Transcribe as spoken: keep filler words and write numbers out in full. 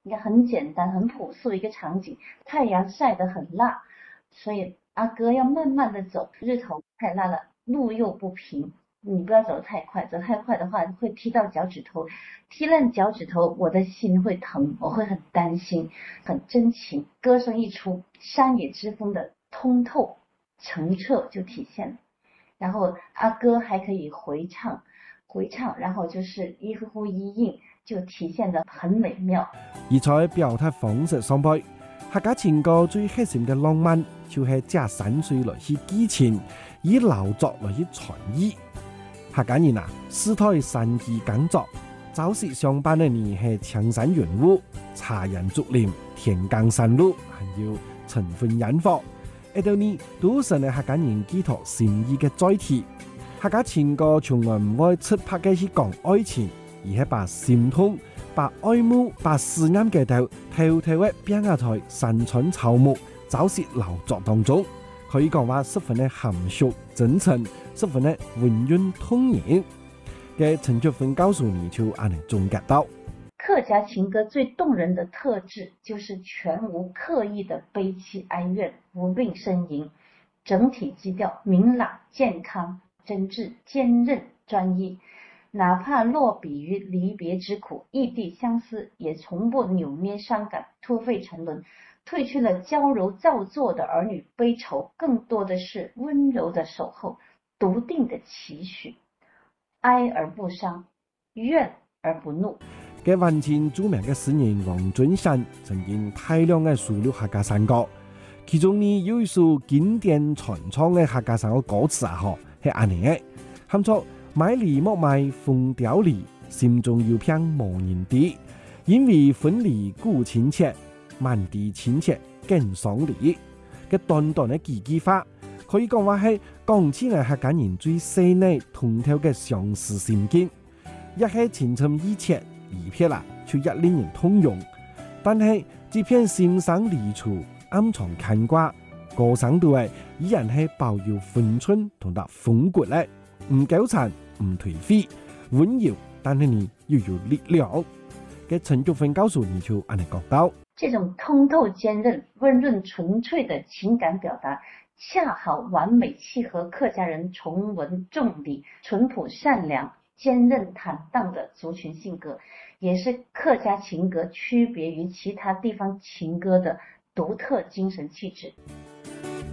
你看很简单、很朴素的一个场景，太阳晒得很辣，所以阿哥要慢慢的走，日头太辣了，路又不平，你不要走得太快，走太快的话会踢到脚趾头，踢烂脚趾头，我的心会疼，我会很担心，很真情。歌声一出，山野之风的通透澄澈就体现了。然后阿哥还可以回唱，回唱，然后就是一呼一应，就体现得很美妙。 而在表達方式上邊，客家情歌最核心嘅浪漫，就是借山水來去寄情，以勞作來去傳意。客家人啊，世代山記耕作，早時上班嘅人係青山雲霧、茶人竹林、田間山路，還有晨昏煙火。一到呢，都成係客家人寄託心意嘅載體。客家情歌從來唔愛出拍嘅去講愛情，而係把心痛、把愛慕、把思念嘅頭偷偷嘅變壓在山川草木、早時勞作當中。可以講話十分嘅含蓄真誠，十分嘅溫潤通然。嘅陳菊芬告訴你就按嚟總結到。 客家情歌最動人的特質就是全無刻意的悲戚哀怨、無病呻吟，整體基調明朗、健康、真摯、堅韌、專一。哪怕落筆於離別之苦、異地相思，也從不扭捏傷感、突廢沉淪，褪去了嬌柔造作的兒女悲愁，更多的是溫柔的守候、篤定的期許，哀而不傷，怨而不怒。 嘅晚前著名嘅詩人王俊山曾經大量嘅收錄客家山歌，其中呢有一首經典傳唱嘅客家山歌歌詞啊，嗬係安尼嘅，喊作買梨莫買鳳雕梨，心中有片無人知，因為分離故親切，萬地親切更爽利。嘅短短嘅幾句話，可以講話係講起嚟客家人最細膩通透嘅相思心境，一係情深意切。一片啦，就一令人通用。但係這片心生離處，暗藏牽掛，歌聲度係依然係保有溫春同埋風骨咧，唔糾纏，唔頹廢，溫柔，但係你又有力量。嘅陳菊芬告訴你就按你講到， 這種通透堅韌、溫潤純粹的情感表達，恰好完美契合客家人崇文重禮、淳樸善良、堅韌坦蕩的族群性格，也是客家情歌區別於其他地方情歌的獨特精神氣質。